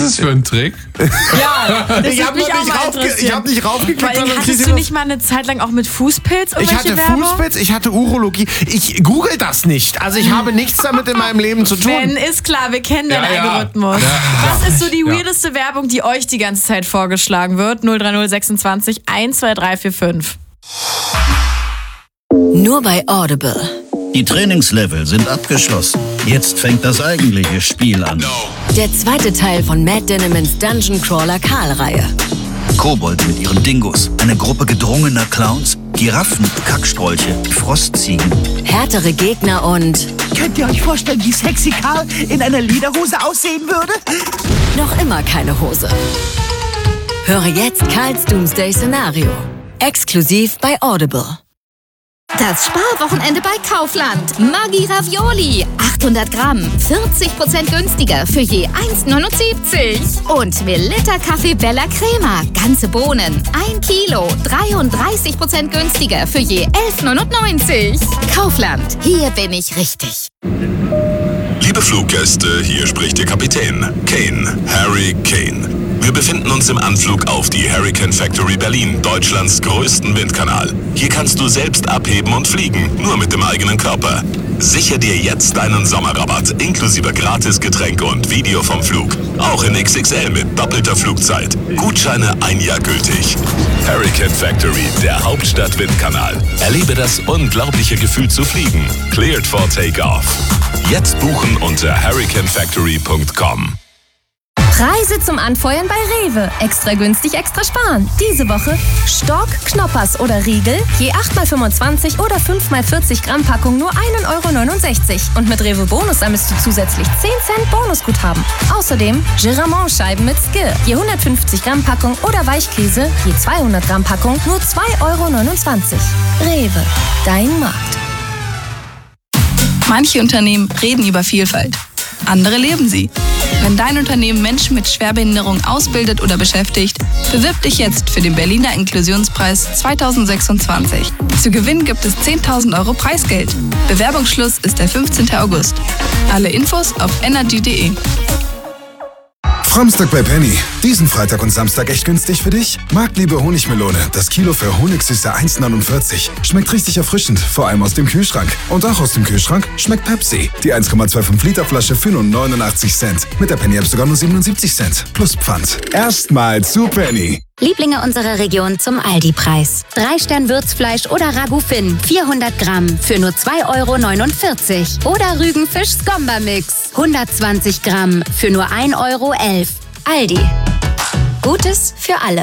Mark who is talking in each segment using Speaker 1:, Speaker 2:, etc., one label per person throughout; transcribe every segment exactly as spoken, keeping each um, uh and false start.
Speaker 1: das für ein Trick?
Speaker 2: Ja, das
Speaker 3: ich habe
Speaker 2: mich auch
Speaker 3: nicht,
Speaker 2: mal
Speaker 3: raufge-
Speaker 2: interessieren.
Speaker 3: ich hab nicht raufgeklickt.
Speaker 2: Weil,
Speaker 3: sondern
Speaker 2: hattest
Speaker 3: krieg
Speaker 2: du
Speaker 3: ich
Speaker 2: nicht mal eine Zeit lang auch mit Fußpilz
Speaker 3: Ich hatte
Speaker 2: Werbung?
Speaker 3: Fußpilz, ich hatte Urologie. Ich google das nicht. Also ich habe nichts damit in meinem Leben zu tun.
Speaker 2: Ben, ist klar, wir kennen
Speaker 1: Ja,
Speaker 2: deinen
Speaker 1: ja.
Speaker 2: Algorithmus.
Speaker 1: Ja.
Speaker 2: Was ist so die
Speaker 1: Ja.
Speaker 2: weirdeste Werbung, die euch die ganze Zeit vorgeschlagen wird? null drei null sechsundzwanzig eins zwei drei vier fünf.
Speaker 4: Nur bei Audible.
Speaker 5: Die Trainingslevel sind abgeschlossen. Jetzt fängt das eigentliche Spiel an.
Speaker 4: Der zweite Teil von Matt Dinnemans Dungeon Crawler Karl-Reihe.
Speaker 5: Kobold mit ihren Dingos, eine Gruppe gedrungener Clowns, Giraffen, Kackstrolche, Frostziegen.
Speaker 4: Härtere Gegner und
Speaker 6: Könnt ihr euch vorstellen, wie sexy Karl in einer Lederhose aussehen würde?
Speaker 4: noch immer keine Hose. Höre jetzt Karls Doomsday-Szenario. Exklusiv bei Audible.
Speaker 7: Das Sparwochenende bei Kaufland. Maggi Ravioli. achthundert Gramm. vierzig Prozent günstiger für je eins neunundsiebzig. Und Melitta Kaffee Bella Crema. Ganze Bohnen. ein Kilo. dreiunddreißig Prozent günstiger für je elf neunundneunzig. Kaufland. Hier bin ich richtig.
Speaker 8: Liebe Fluggäste, hier spricht Ihr Kapitän, Kane, Harry Kane. Wir befinden uns im Anflug auf die Hurricane Factory Berlin, Deutschlands größten Windkanal. Hier kannst du selbst abheben und fliegen, nur mit dem eigenen Körper. Sichere dir jetzt deinen Sommerrabatt, inklusive Gratisgetränke und Video vom Flug. Auch in X X L mit doppelter Flugzeit. Gutscheine ein Jahr gültig. Hurricane Factory, der Hauptstadt-Windkanal. Erlebe das unglaubliche Gefühl zu fliegen. Cleared for Takeoff. Jetzt buchen unter hurricane factory punkt com.
Speaker 9: Preise zum Anfeuern bei Rewe. Extra günstig, extra sparen. Diese Woche Stork, Knoppers oder Riegel. Je acht mal fünfundzwanzig oder fünf mal vierzig Gramm Packung nur ein Euro neunundsechzig. Und mit Rewe Bonus sammelst du zusätzlich zehn Cent Bonusguthaben. Außerdem Giramont-Scheiben mit Skill. Je hundertfünfzig Gramm Packung oder Weichkäse. Je zweihundert Gramm Packung nur zwei Euro neunundzwanzig. Rewe, dein Markt.
Speaker 10: Manche Unternehmen reden über Vielfalt. Andere leben sie. Wenn dein Unternehmen Menschen mit Schwerbehinderung ausbildet oder beschäftigt, bewirb dich jetzt für den Berliner Inklusionspreis zweitausendsechsundzwanzig. Zu gewinnen gibt es zehntausend Euro Preisgeld. Bewerbungsschluss ist der fünfzehnten August. Alle Infos auf energy punkt de.
Speaker 11: Samstag bei Penny. Diesen Freitag und Samstag echt günstig für dich? Marktliebe Honigmelone. Das Kilo für Honigsüße eins neunundvierzig. Schmeckt richtig erfrischend, vor allem aus dem Kühlschrank. Und auch aus dem Kühlschrank schmeckt Pepsi. Die eins Komma fünfundzwanzig Liter Flasche für nur neunundachtzig Cent. Mit der Penny-App sogar nur siebenundsiebzig Cent. Plus Pfand. Erstmal zu Penny.
Speaker 12: Lieblinge unserer Region zum Aldi-Preis. Drei Stern Würzfleisch oder Ragout Finn, vierhundert Gramm für nur zwei Euro neunundvierzig. Oder Rügenfisch Skomba-Mix, hundertzwanzig Gramm für nur ein Euro elf. Aldi. Gutes für alle.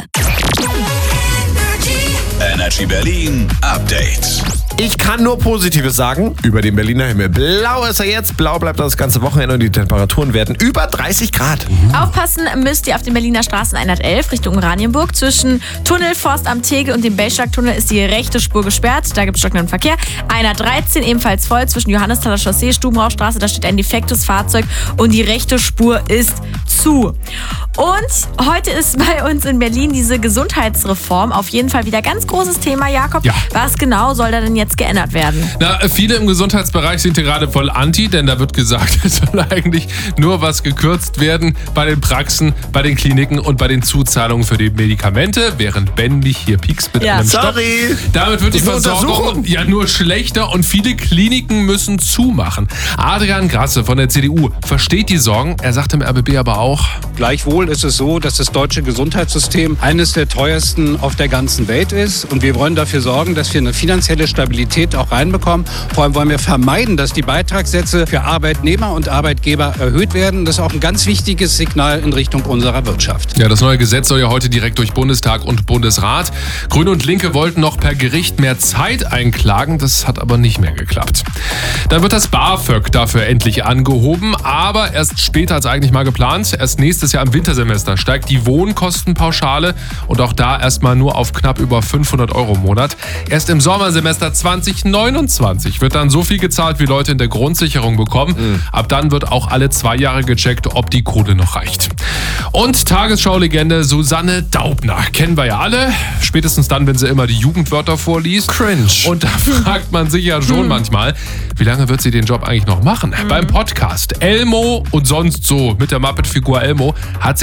Speaker 8: Energy Berlin Update.
Speaker 3: Ich kann nur Positives sagen über den Berliner Himmel. Blau ist er jetzt, blau bleibt das ganze Wochenende und die Temperaturen werden über dreißig Grad.
Speaker 2: Aufpassen müsst ihr auf den Berliner Straßen hundertelf Richtung Oranienburg. Zwischen Tunnel, Forst am Tegel und dem Bellschlag-Tunnel ist die rechte Spur gesperrt. Da gibt es stockenden Verkehr. hundertdreizehn ebenfalls voll zwischen Johannesthaler Chaussee, Stubenrauchstraße. Da steht ein defektes Fahrzeug und die rechte Spur ist zu. Und heute ist bei uns in Berlin diese Gesundheitsreform auf jeden Fall wieder ganz großes Thema, Jakob.
Speaker 1: Ja.
Speaker 2: Was genau soll da denn jetzt geändert werden?
Speaker 1: Na, viele im Gesundheitsbereich sind hier gerade voll anti, denn da wird gesagt, es soll eigentlich nur was gekürzt werden bei den Praxen, bei den Kliniken und bei den Zuzahlungen für die Medikamente, während Ben mich hier piekst mit
Speaker 2: Ja.
Speaker 1: einem Stopp.
Speaker 3: Sorry.
Speaker 1: Damit wird die
Speaker 3: Das ist eine
Speaker 1: Versorgung
Speaker 3: Untersuchung.
Speaker 1: ja nur schlechter und viele Kliniken müssen zumachen. Adrian Grasse von der C D U versteht die Sorgen. Er sagt im R B B aber auch:
Speaker 13: Gleichwohl ist es so, dass das deutsche Gesundheitssystem eines der teuersten auf der ganzen Welt ist. Und wir wollen dafür sorgen, dass wir eine finanzielle Stabilität auch reinbekommen. Vor allem wollen wir vermeiden, dass die Beitragssätze für Arbeitnehmer und Arbeitgeber erhöht werden. Das ist auch ein ganz wichtiges Signal in Richtung unserer Wirtschaft.
Speaker 1: Ja, das neue Gesetz soll ja heute direkt durch Bundestag und Bundesrat. Grüne und Linke wollten noch per Gericht mehr Zeit einklagen. Das hat aber nicht mehr geklappt. Dann wird das BAföG dafür endlich angehoben, aber erst später als eigentlich mal geplant. Erst nächstes Jahr im Wintersemester steigt die Wohnkostenpauschale und auch da erstmal nur auf knapp über fünfhundert Euro im Monat. Erst im Sommersemester zwanzig neunundzwanzig wird dann so viel gezahlt, wie Leute in der Grundsicherung bekommen. Mhm. Ab dann wird auch alle zwei Jahre gecheckt, ob die Kohle noch reicht. Und Tagesschau-Legende Susanne Daubner. Kennen wir ja alle. Spätestens dann, wenn sie immer die Jugendwörter vorliest.
Speaker 3: Cringe.
Speaker 1: Und da fragt man sich ja schon manchmal, wie lange wird sie den Job eigentlich noch machen? Mhm. Beim Podcast Elmo und sonst so mit der Muppet-Figur Elmo hat sie